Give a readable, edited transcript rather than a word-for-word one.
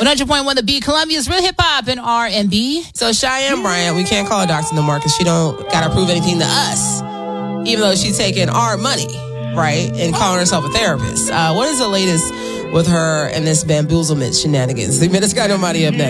100.1 The Beat, Columbia's real hip hop and R&B. So Cheyenne Bryant, we can't call her doctor no more because she don't gotta prove anything to us, even though she's taking our money, right, and calling herself a therapist. What is the latest with her and this bamboozlement shenanigans? The Minutes Got Nobody up next.